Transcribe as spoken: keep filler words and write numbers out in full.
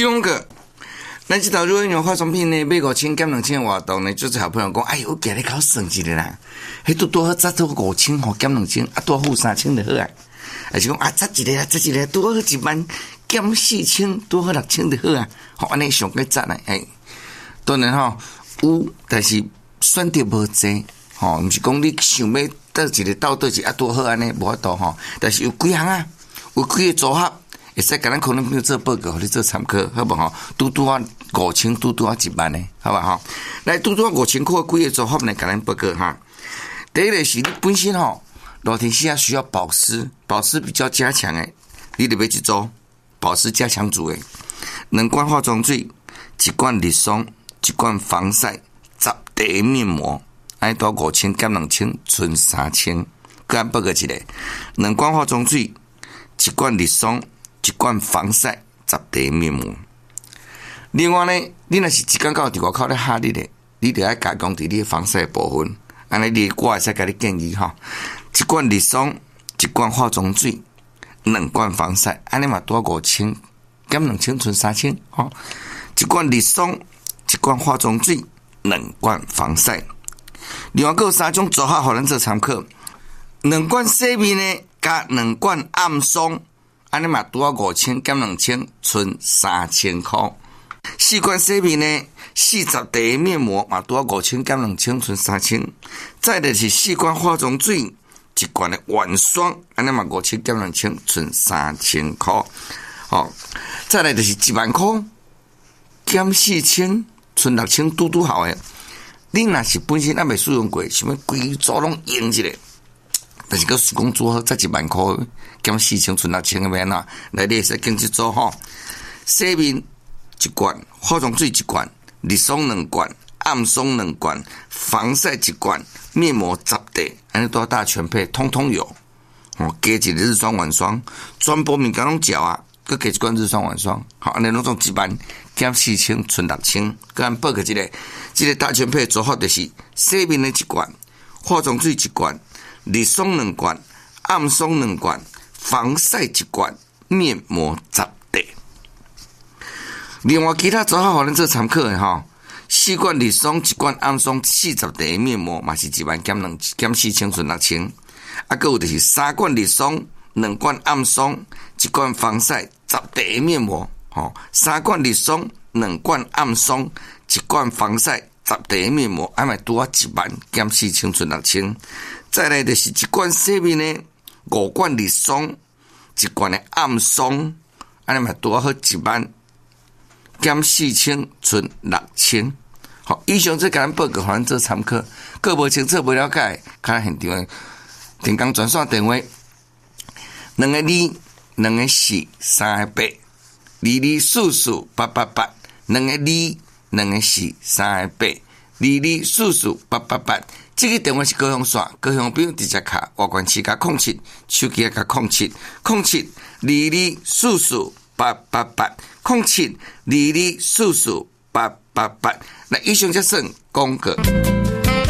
希望个，咱这头如果用化妆品呢，买五千减两千活动呢，就是好朋友讲，哎呦，今日搞省一个啦，迄拄多好早多五千吼减两千，啊多付三千就好啊。还是讲啊，早一个啊，早一个多好一万减四千，多好六千就好啊。好，安尼上个赞啊，哎，当然吼有，但是选择无济，吼，毋是讲你想要倒一个倒倒一个啊多好安尼无法度吼，但是有几项啊，有几个组合。会使甲咱可能朋友做报告，互你做参考，好无吼？拄拄啊五千，拄拄啊一万呢，好吧吼？来，拄拄啊五千块几个组合来甲咱报告哈。第一个是你本身吼，热天时啊需要保湿，保湿比较加强诶，你得买一组保湿加强组诶，两罐化妆水，一罐立霜，一罐防晒，十滴面膜，安多五千减两千，剩三千。甲咱报告一个，两罐化妆水，一罐立霜。一罐防晒，十滴面膜。另外呢，你若是一工到伫外口咧哈你咧，你就要加强伫你防晒部分。安尼你我会使甲你建议吼，一罐立霜，一罐化妆水，两罐防晒，安尼嘛多五千，减两千剩三千吼。一罐立霜，一罐化妆水，两罐防晒。另外，还有三种组合互咱做参考，两罐洗面呢，加两罐暗霜。安尼嘛拄啊五千减两千，剩三千块。四罐洗面呢，四十滴面膜嘛拄啊五千减两千，剩三千。再来是四罐化妆水，一罐的晚霜，安尼嘛五千减两千，剩三千块。哦，再来就是一万块减四千，剩六千，拄拄好诶。你若是本身还未使用过，想要规组拢用一下。但是，佮是讲做好才一万块，减四千存六千个面啊！来，你会使经济做吼，洗面一罐，化妆水一罐，立霜两罐，暗霜两罐，防晒一罐，面膜十滴，安尼多大全配，通通有。哦，加一个日霜晚霜，全部物件拢缴啊，佮加一罐日霜晚霜，好，安尼拢总一万减四千，存六千。佮咱报个一个，这个大全配做好就是洗面的一罐，化妆水一罐。立霜两罐，暗霜两罐，防晒一罐，面膜十滴。另外其他组合互咱做参考的吼，四罐立霜，一罐暗霜，四十滴面膜，嘛是一万减两减四千，剩六千。啊，还有就是三罐立霜，两罐暗霜，一罐防晒，十滴面膜，吼，三罐立霜，两罐暗霜，一罐防晒，十滴面膜，还嘛拄啊一万减四千，剩六千。再来就是一罐洗面呢，五罐立霜，一罐的暗霜，安尼嘛多好一万，减四千，剩六千。好，以上这甲咱报告，互咱做参考。各无清楚、无了解，看现场电工专线电话：两个二，两个四，三个八，二二四四八八八，两个二，两个四，三个八，二二四四八八八。这个电话是高雄线，高雄朋友直接卡，外关市加空七，手机加空七，空七二二四四八八八，空七二二四四八八八。那以上就算广告。